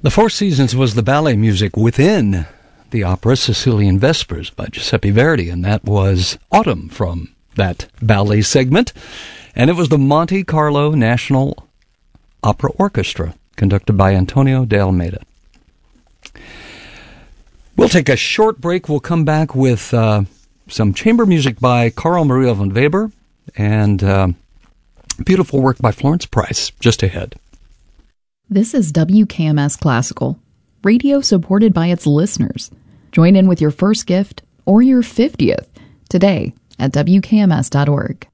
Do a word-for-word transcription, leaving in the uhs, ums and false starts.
The Four Seasons was the ballet music within the opera Sicilian Vespers by Giuseppe Verdi, and that was Autumn from that ballet segment. And it was the Monte Carlo National Opera Orchestra, conducted by Antonio de Almeida. We'll take a short break. We'll come back with uh, some chamber music by Carl Maria von Weber and uh, beautiful work by Florence Price just ahead. This is W K M S Classical, radio supported by its listeners. Join in with your first gift or your fiftieth today at W K M S dot org.